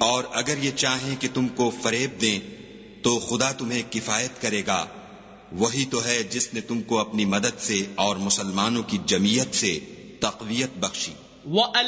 और अगर ये चाहें कि तुमको फरेब दें तो खुदा तुम्हें किफायत करेगा। वही तो है जिसने तुमको अपनी मदद से और मुसलमानों की जमीयत से तक़वियत बख्शी।